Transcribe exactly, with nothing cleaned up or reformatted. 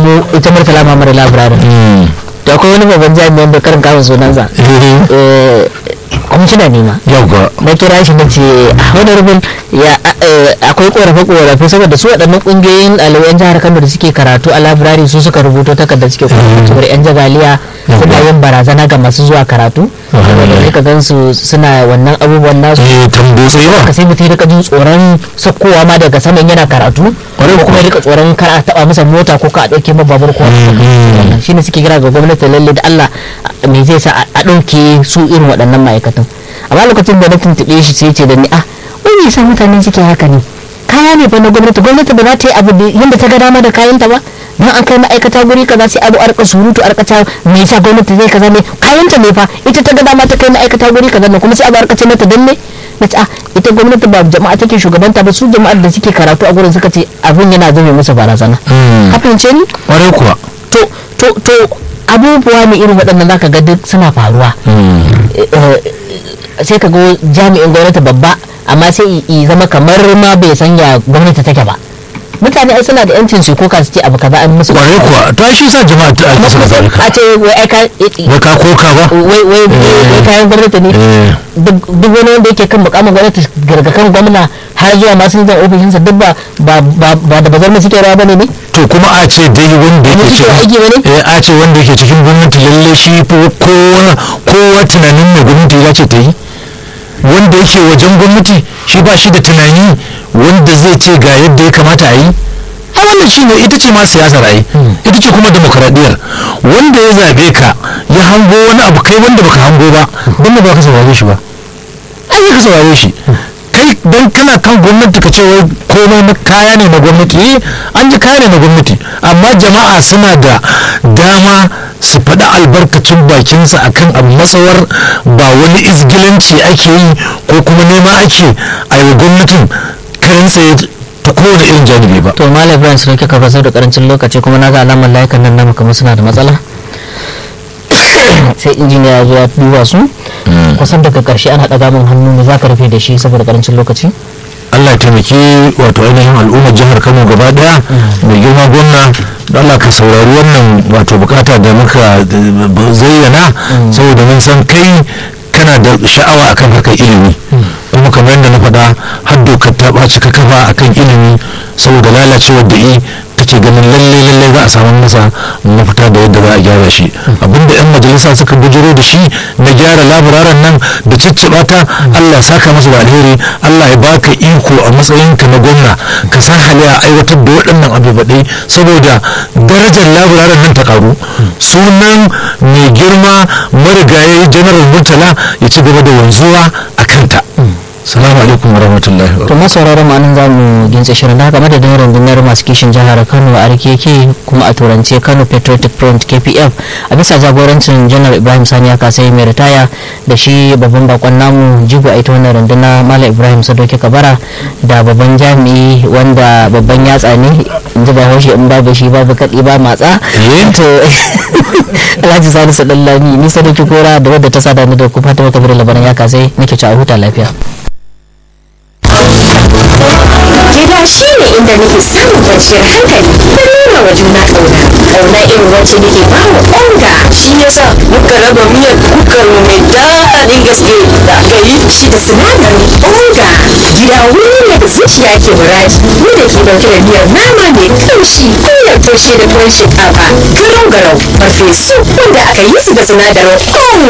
samu ita Murtala Mamman Library to akwai wani babban jami'in da karin kawun sunansa kwamishina ne ma na kira shi na ce honorable ya akwai korafe korafe saboda su waɗannan ƙungiyoyin ɗaliban jihar Kano da suke karatu a labirari su suka rubuto takarda suke korafe yan jagaliya suna yin barazana ga masu zuwa karatu saboda ka gan su suna wannan abubuwan nasu ka sai mutum rika jin tsoron sakkowa ma daga saman yana karatu ko kuma rika tsoron kar a taba masa mota ko ka a dauke ma babur ko shine suke kira ga gwamnati lalle da Allah me zai sa a dauke su irin waɗannan ma'aikatan amma lokacin da na tuntube shi sai ce da ni ah wai me yasa mutane suke haka ne kaya ne fa na gwamnati gwamnati ba za ta yi abu yadda ta ga dama da kayanta ba don an kai ma'aikata guri kaza sai abu arka surutu arka ta me yasa gwamnati zai kaza ne kayanta ne fa ita ta ga dama ta kai ma'aikata guri kaza ne kuma sai abu arka ce mata danne nace ah ita gwamnati ba jama'a take shugabanta ba su jama'ar da suke karatu a gurin suka ce abin yana zama musu barazana kafin ce ni kwarai kuwa to to to abubuwa ne irin waɗannan zaka ga duk suna faruwa sai ka ga jami'in gwamnati babba amma sai i zama kamar ma bai sanya gwamnati take ba mutane ai suna da yancin su koka su ce abu kaza an musu kwarai kuwa to shi sa jama'a ta ake saka zalika a ce wai ai ka wai ka koka ba wai wai wai kayan gwamnati ne duk wani wanda yake kan mukamin gwamnati gargakan gwamna har zuwa masu jan ofishinsa duk ba ba da bazar mu suke rawa bane ne to kuma a ce dai wanda yake cikin eh a ce wanda yake cikin gwamnati lalle shi ko kowa tunanin mai gwamnati ya ce ta yi wanda yake wajen gwamnati shi ba shi da tunani wanda zai ce ga yadda ya kamata a yi a wannan shi ne ita ce ma siyasar ai ita ce kuma demokaradiyyar wanda ya zabe ka ya hango wani abu kai wanda baka hango ba wanda ba ka saurare shi ba ai ka saurare shi kai dan kana kan gwamnati ka ce wai komai na kaya ne na gwamnati eh an ji kaya ne na gwamnati amma jama'a suna da dama su faɗi albarkacin bakinsa akan abu matsawar ba wani izgilanci ake yi ko kuma nema ake a yi gwamnatin kayan tsaye ta kowane irin janibi ba. to malam ibrahim sun kika fasar da karancin lokaci kuma na ga alamar layukan nan namu kamar suna da matsala sai injiniya ya zo ya duba su kusan daga karshe an haɗa gamin hannu ne za ka rufe da shi saboda karancin lokaci. Allah ya taimaki wato ainihin al'ummar jihar Kano gaba daya mai girma gwamna da Allah ka saurari wannan wato bukata da muka zayyana saboda mun san kai kana da sha'awa akan harkar ilimi kuma kamar yadda na faɗa har dokar ta ɓaci ka kafa akan ilimi saboda lalacewar da yi take ganin lalle lalle za a samu masa mafita da yadda za a gyara shi abinda yan majalisa suka bujiro da shi na gyara labararan nan da cicciɓa ta Allah ya saka masa da alheri Allah ya baka iko a matsayinka na gwamna ka san hali a aiwatar da waɗannan abubuwa saboda darajar labararan nan ta karu sunan mai girma marigayi general Murtala ya ci gaba da wanzuwa a kanta. Salamu alaikum warahmatullahi wabarakatuh. To masauraran mu anan zamu gintse shirin da haka madadin rundunar masu kishin jihar Kano a R K K kuma a turance Kano Patriotic Front K P F a bisa jagorancin Janar Ibrahim Sani Kasai mai ritaya da shi babban bakon namu jigo a ita wannan runduna Malam Ibrahim Sadoki Kabara da babban jami'i wanda babban yatsa ne in ji Bahaushe in babu shi babu kaɗi ba matsa. To Alhaji Salisu Dallami ni Sadoki Kora da wadda ta sada ni da ku Fatima Kabir Labaran ya Kasai nake ci a huta lafiya. Gida shi ne inda nake samun kwanciyar hankali da nuna wa juna ƙauna. Ƙauna irin wacce nake ba wa onga. Shi yasa muka raba miyar kukar mu mai daɗin gaske da aka yi shi da sinadarin onga. Gida wuri ne da zuciya ke muradi. Ni da ke ɗauke da miyar nama mai kamshi miyar toshe da tuwon shinkafa. Garau garau farfesu wanda aka yi su da sinadarin onga.